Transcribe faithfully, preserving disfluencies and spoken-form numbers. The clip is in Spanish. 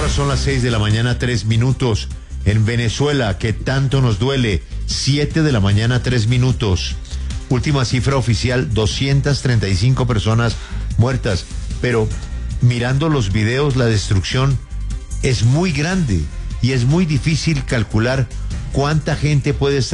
Ahora son las seis de la mañana, tres minutos. En Venezuela, que tanto nos duele, siete de la mañana, tres minutos. Última cifra oficial, doscientas treinta y cinco personas muertas. Pero mirando los videos, la destrucción es muy grande y es muy difícil calcular cuánta gente puede estar